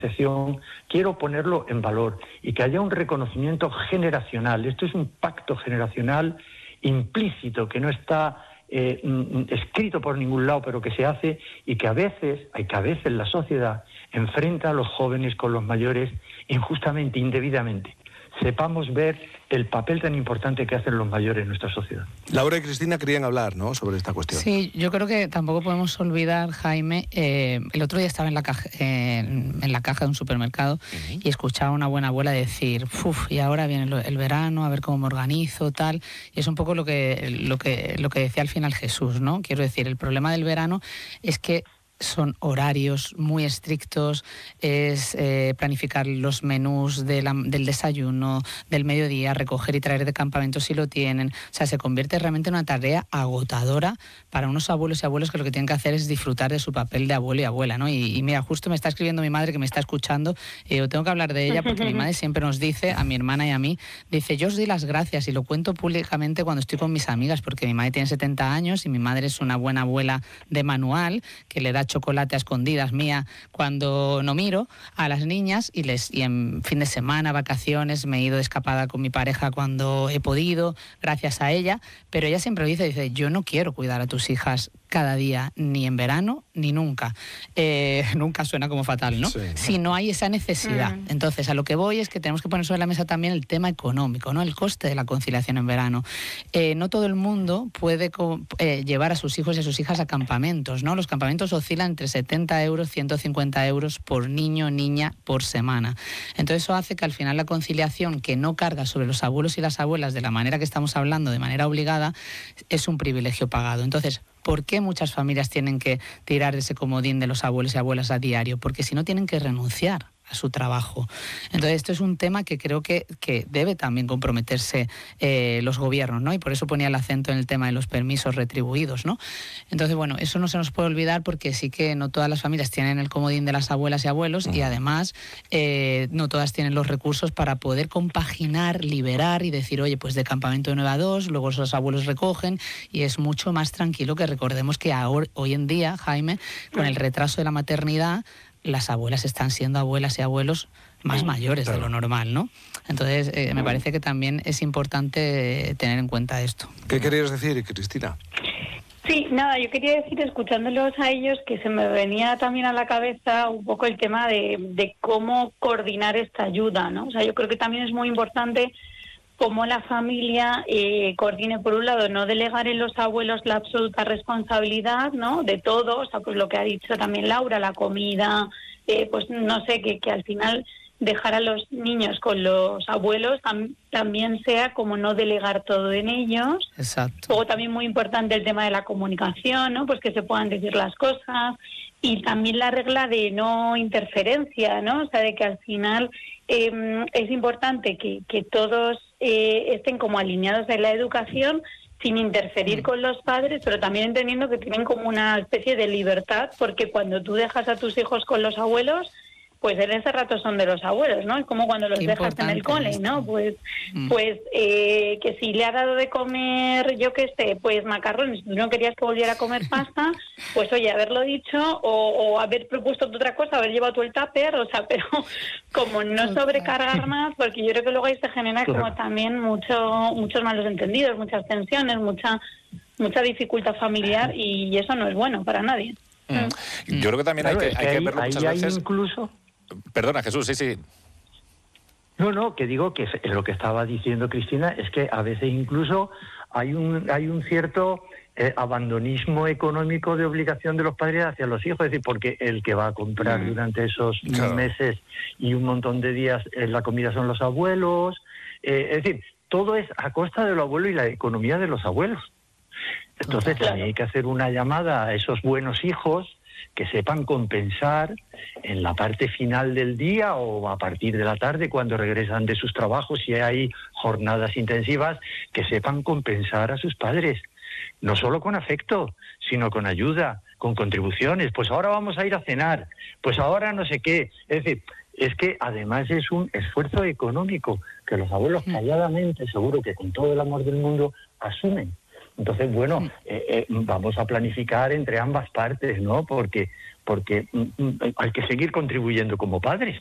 quiero ponerlo en valor y que haya un reconocimiento generacional. Esto es un pacto generacional implícito que no está escrito por ningún lado, pero que se hace y que a veces la sociedad enfrenta a los jóvenes con los mayores injustamente, indebidamente. Sepamos ver el papel tan importante que hacen los mayores en nuestra sociedad. Laura y Cristina querían hablar, ¿no?, sobre esta cuestión. Sí, yo creo que tampoco podemos olvidar, Jaime, el otro día estaba en la caja de un supermercado y escuchaba a una buena abuela decir, y ahora viene el verano, a ver cómo me organizo, tal, y es un poco lo que decía al final Jesús, ¿no? Quiero decir, el problema del verano es que son horarios muy estrictos, es planificar los menús del desayuno, del mediodía, recoger y traer de campamento si lo tienen. O sea, se convierte realmente en una tarea agotadora para unos abuelos y abuelas que lo que tienen que hacer es disfrutar de su papel de abuelo y abuela, ¿no? Y mira, justo me está escribiendo mi madre que me está escuchando, y yo tengo que hablar de ella porque mi madre siempre nos dice, a mi hermana y a mí, dice, yo os doy las gracias y lo cuento públicamente cuando estoy con mis amigas, porque mi madre tiene 70 años y mi madre es una buena abuela de manual que le da chocolate a escondidas mía cuando no miro a las niñas y en fin de semana, vacaciones, me he ido de escapada con mi pareja cuando he podido, gracias a ella, pero ella siempre dice, yo no quiero cuidar a tus hijas cada día, ni en verano, ni nunca. Nunca suena como fatal, ¿no? Sí, ¿no? Si no hay esa necesidad. Entonces, a lo que voy es que tenemos que poner sobre la mesa también el tema económico, ¿no? El coste de la conciliación en verano. No todo el mundo puede llevar a sus hijos y a sus hijas a campamentos, ¿no? Los campamentos oscilan entre 70 euros, 150 euros por niño o niña por semana. Entonces, eso hace que al final la conciliación, que no carga sobre los abuelos y las abuelas de la manera que estamos hablando, de manera obligada, es un privilegio pagado. Entonces, ¿por qué muchas familias tienen que tirar ese comodín de los abuelos y abuelas a diario? Porque si no tienen que renunciar a su trabajo. Entonces, esto es un tema que creo que debe también comprometerse los gobiernos, ¿no? Y por eso ponía el acento en el tema de los permisos retribuidos, ¿no? Entonces, bueno, eso no se nos puede olvidar porque sí que no todas las familias tienen el comodín de las abuelas y abuelos y además no todas tienen los recursos para poder compaginar, liberar y decir, oye, pues de campamento de 9 a 2, luego los abuelos recogen y es mucho más tranquilo que recordemos que hoy en día, Jaime, con el retraso de la maternidad, las abuelas están siendo abuelas y abuelos más mayores de lo normal, ¿no? Entonces, me parece que también es importante tener en cuenta esto. ¿Qué querías decir, Cristina? Sí, nada, yo quería decir, escuchándolos a ellos, que se me venía también a la cabeza un poco el tema de cómo coordinar esta ayuda, ¿no? O sea, yo creo que también es muy importante cómo la familia coordine, por un lado, no delegar en los abuelos la absoluta responsabilidad, ¿no?, de todo, o sea, pues lo que ha dicho también Laura, la comida, pues no sé, que al final dejar a los niños con los abuelos también sea como no delegar todo en ellos. Exacto. Luego también muy importante el tema de la comunicación, ¿no?, pues que se puedan decir las cosas, y también la regla de no interferencia, ¿no?, o sea, de que al final es importante que todos estén como alineados en la educación sin interferir con los padres, pero también entendiendo que tienen como una especie de libertad, porque cuando tú dejas a tus hijos con los abuelos, pues en ese rato son de los abuelos, ¿no? Es como cuando los dejas en el cole, ¿no? Pues que si le ha dado de comer, yo qué sé, pues macarrones, si tú no querías que volviera a comer pasta, pues oye, haberlo dicho o haber propuesto otra cosa, haber llevado tú el tupper, o sea, pero como no sobrecargar más, porque yo creo que luego ahí se genera como también muchos malos entendidos, muchas tensiones, mucha dificultad familiar, y eso no es bueno para nadie. Yo creo que también hay que verlo muchas veces. Incluso... Perdona, Jesús, sí. No, que digo que lo que estaba diciendo Cristina es que a veces incluso hay un cierto abandonismo económico de obligación de los padres hacia los hijos, es decir, porque el que va a comprar durante esos meses y un montón de días la comida son los abuelos, es decir, todo es a costa de los abuelos y la economía de los abuelos. Entonces también hay que hacer una llamada a esos buenos hijos que sepan compensar en la parte final del día o a partir de la tarde cuando regresan de sus trabajos, si hay jornadas intensivas, que sepan compensar a sus padres, no solo con afecto, sino con ayuda, con contribuciones. Pues ahora vamos a ir a cenar, pues ahora no sé qué. Es decir, es que además es un esfuerzo económico que los abuelos calladamente, seguro que con todo el amor del mundo, asumen. Entonces, bueno, vamos a planificar entre ambas partes, ¿no? Porque hay que seguir contribuyendo como padres.